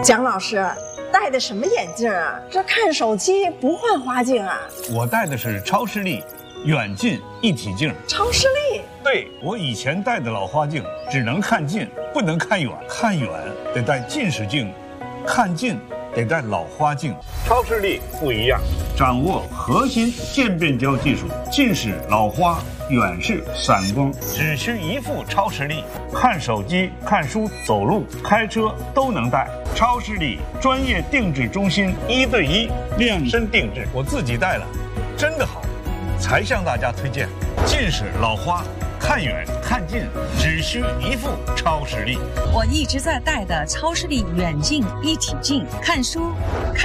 蒋老师戴的什么眼镜啊？这看手机不换花镜啊？ 我戴的是超视力远近一体镜。 超视力？ 对，我以前戴的老花镜只能看近，不能看远，看远得戴近视镜，看近得戴老花镜。超视力不一样，掌握核心渐变焦技术，近视、老花、远视、散光，只需一副超视力，看手机、看书、走路、开车都能戴。超视力专业定制中心，1对1量身定制，我自己戴了，真的好，才向大家推荐。近视、老花，看远看近只需一副超视力。 我一直在戴的超视力远近一体镜，看书。